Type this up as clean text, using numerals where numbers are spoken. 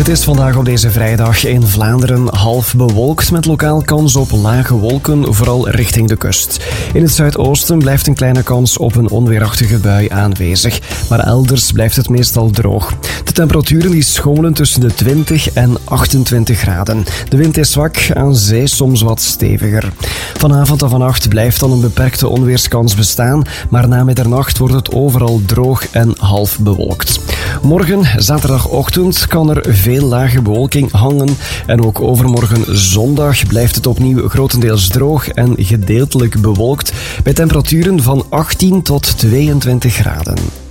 Het is vandaag op deze vrijdag in Vlaanderen half bewolkt met lokaal kans op lage wolken, vooral richting de kust. In het zuidoosten blijft een kleine kans op een onweerachtige bui aanwezig, maar elders blijft het meestal droog. De temperaturen die schommelen tussen de 20 en 28 graden. De wind is zwak, aan zee soms wat steviger. Vanavond en vannacht blijft dan een beperkte onweerskans bestaan, maar na middernacht wordt het overal droog en half bewolkt. Morgen, zaterdagochtend, kan er veel lage bewolking hangen en ook overmorgen zondag blijft het opnieuw grotendeels droog en gedeeltelijk bewolkt bij temperaturen van 18 tot 22 graden.